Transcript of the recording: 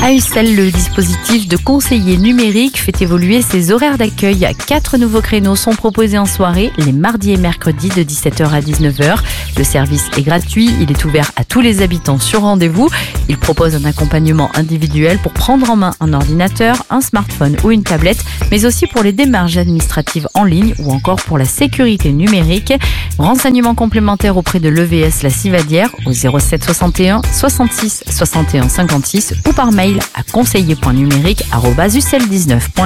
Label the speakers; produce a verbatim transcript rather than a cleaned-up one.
Speaker 1: À Ussel, le dispositif de conseiller numérique fait évoluer ses horaires d'accueil. Quatre nouveaux créneaux sont proposés en soirée, les mardis et mercredis de dix-sept heures à dix-neuf heures. Le service est gratuit, il est ouvert à tous les habitants sur rendez-vous. Il propose un accompagnement individuel pour prendre en main un ordinateur, un smartphone ou une tablette, mais aussi pour les démarches administratives en ligne ou encore pour la sécurité numérique. Renseignements complémentaires auprès de l'E V S La Civadière au zéro sept soixante et un soixante-six soixante et un cinquante-six ou par mail à conseiller point numérique arobase u s e l dix-neuf point f r.